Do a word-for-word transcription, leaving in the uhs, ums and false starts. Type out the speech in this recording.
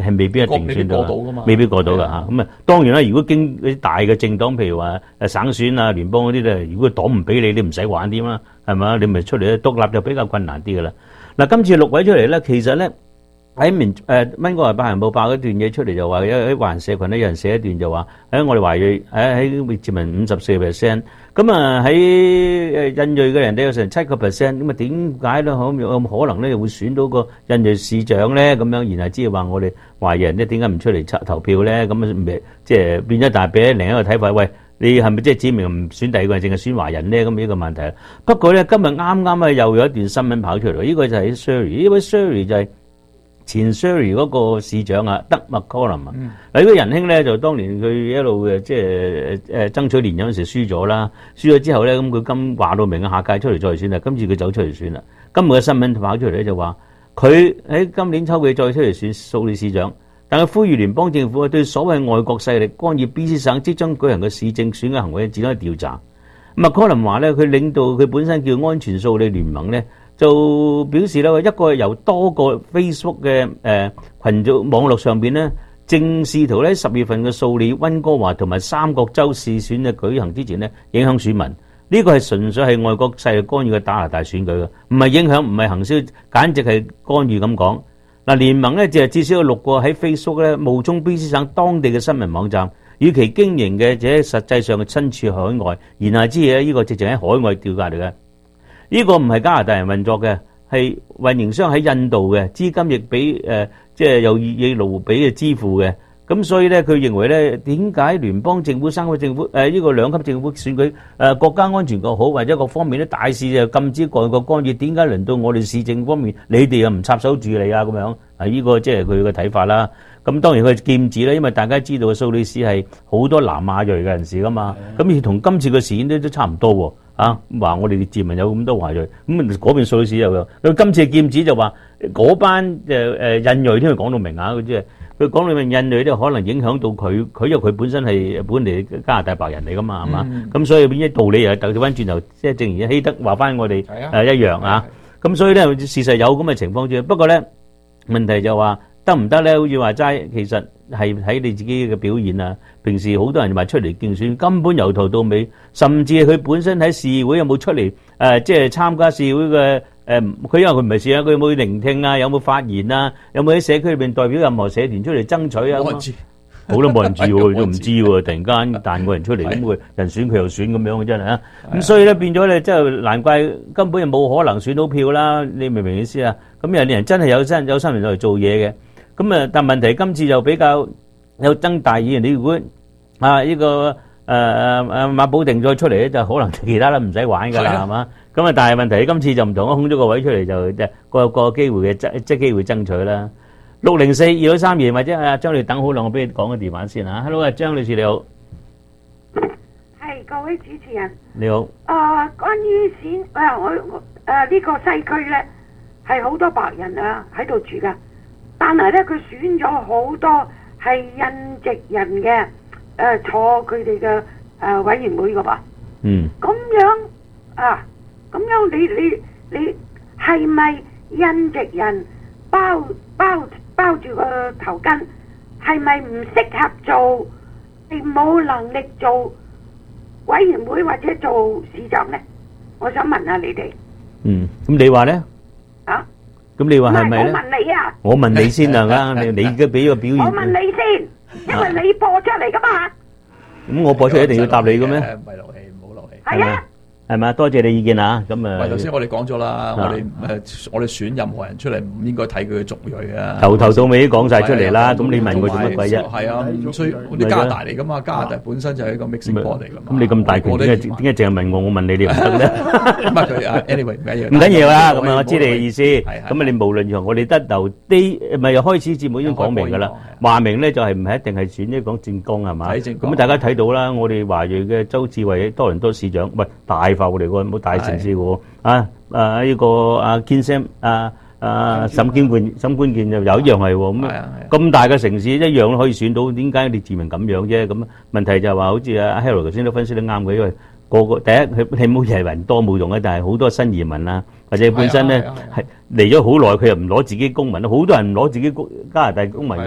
係未必一定選到，未必過到㗎嚇。咁啊，當然啦，如果經啲大嘅政黨，譬如話誒省選啊、聯邦嗰啲咧，如果黨唔俾你，你唔使玩添啦，係咪？你咪出嚟咧，獨立就比較困難啲㗎啦。嗱，今次六位出嚟咧，其實咧喺民誒溫哥華百人報爆嗰段嘢出嚟就話，有喺華人社群咧有人寫一段就話，喺我哋華裔喺喺佔民五十四 percent。咁啊喺誒印裔嘅人咧有成七個 percent， 咁啊點解咧可有可能咧會選到個印裔市長咧？咁樣然後之後話我哋華裔人咧點解唔出嚟投票咧？咁啊咪即係變咗大俾另一個睇法，喂，你係咪即係指明唔選第二個人，淨係選華人咧？咁呢個問題。不過咧今日啱啱啊又有一段新聞跑出嚟，呢個就係 Surrey， 呢位 Surrey 就係前 Surrey 嗰個市長啊，德麥柯林啊，嗱呢個仁兄咧就當年佢一路嘅即係誒爭取連任嗰時輸咗啦，輸咗之後咧咁佢今話到明啊，下屆出嚟再選啦，今次佢走出嚟選啦。今日嘅新聞跑出嚟咧就話佢喺今年秋季再出嚟選蘇理市長，但係呼籲聯邦政府對所謂外國勢力干預 B C 省即將舉行嘅市政選嘅行為展開調查。咁啊，柯林話咧，佢領導佢本身叫安全蘇理聯盟咧。就表示咧，一個由多個 Facebook 嘅誒、呃、群組網絡上邊咧，正試圖咧十月份嘅蘇理、溫哥華同埋三角洲市選嘅舉行之前咧，影響選民。呢、這個係純粹係外國勢力干預嘅加拿大選舉嘅，唔係影響，唔係行銷，簡直係干預咁講。嗱，聯盟咧就係至少有六個喺 Facebook 咧冒充 B C 省當地嘅新聞網站，與其經營嘅者實際上嘅身處海外，言下之意咧，呢個直情喺海外調價嚟嘅。呢個唔係加拿大人運作嘅，係運營商喺印度嘅，資金亦俾誒即係有以盧比嘅支付嘅。咁所以咧，佢認為咧，點解聯邦政府、三級政府誒呢、呃這個兩級政府選舉誒、呃、國家安全個好，或者各方面咧大事就禁止外國干預，點解輪到我哋市政方面，你哋又唔插手處理啊？咁樣啊，呢、這個即係佢嘅睇法啦。咁當然佢係劍指啦，因為大家知道嘅蘇理士係好多南亞裔嘅人士噶嘛，咁而同今次嘅事件都都差唔多喎。啊，話我哋自民有咁多華裔，咁嗰邊蘇理士又有。佢今次嘅劍指就話嗰班誒誒印裔添，佢講到明啊，佢即係佢講到明印裔咧，可能影響到佢，佢因為佢本身係本地加拿大白人嚟噶嘛，係嘛？咁所以變咗道理又調翻轉頭，即係正如希德話翻我哋誒一樣啊。咁所以咧事實有咁嘅情況啫。不過咧問題就話得唔得咧？好似話齋，其實係睇你自己嘅表現啊。平時好多人話出嚟競選，根本由頭到尾，甚至佢本身喺市議會有冇出嚟誒、呃，即係參加市議會嘅誒，佢、呃、因為佢唔係市啊，佢有冇聆聽啊？有冇發言啊？有冇喺社區裏邊代表任何社團出嚟爭取啊？冇人知，好多冇人知喎，都唔知喎，突然間彈個人出嚟，咁佢人選佢又選咁樣嘅真係啊！咁所以咧變咗咧，即係難怪根本就冇可能選到票啦。你明唔明意思啊？咁有啲人真係有真有心人嚟做嘢嘅，咁啊，但問題今次就比較有爭大議員，你如果啊！呢、這個誒誒誒馬保定再出嚟咧，就可能其他都唔使玩㗎啦，係嘛？咁啊，但係問題今次就唔同，空咗個位出嚟就即係個個機會嘅爭即係機會爭取啦。六零四二九三二或者阿張女士等好耐，我俾你講個電話先嚇。Hello 啊，張女士你好， 係各位主持人你好。 啊，關於選啊，我我誒呢個西區咧係好多白人啊喺度住㗎，但係咧佢選咗好多係印籍人嘅。誒、呃、坐佢哋嘅誒委員會嘅噃， 嗯，咁樣啊，咁樣你你你係咪印籍人包包包住個頭巾，係咪唔適合做，你冇能力做委員會或者做市長咧？我想問下你哋。 嗯，咁你話咧？ 啊？ 咁你話係咪咧？ 我問你啊！ 我問你先啊！你你嘅俾個表現。 我問你先。因為你播出嚟噶嘛， 咁我播出嚟一定要答你嘅咩？ 唔係漏氣，唔好漏氣。 係啊。 係咪？多謝你意見啊！咁啊， 喂，頭先我哋講咗啦，我哋誒我哋選任何人出嚟，唔應該睇佢嘅族裔啊。 頭頭到尾都講曬出嚟啦，咁你問佢做乜鬼啫？ 係啊，所以啲加拿大嚟噶嘛，加拿大本身就係一個 mixing pot 嚟噶嘛。 咁你咁大權，點解點解淨係問我？我問你，你唔得咧？ 唔係佢啊 ，anyway 唔緊要。 唔緊要啦，咁啊，我知你嘅意思。咁啊，你無論如何，我哋得留啲，咪又開始節目已經講明㗎啦。話明咧就係唔係一定係選呢講政綱係嘛？咁大家睇到啦，我哋華裔嘅周志偉多倫多市長，喂大埠嚟喎，冇大城市喎，啊啊呢個阿 Ken Sam 啊啊沈堅冠沈冠健又有一樣係喎，咁咁大嘅城市一樣都可以選到，點解你自民咁樣啫？咁問題就係話好似阿 Harold 頭先都分析得啱嘅，因為個個第一佢佢冇係人多冇用嘅，但係好多新移民啊，或者本身咧係嚟咗好耐，佢又唔攞自己公民，好多人唔攞自己加拿大公民。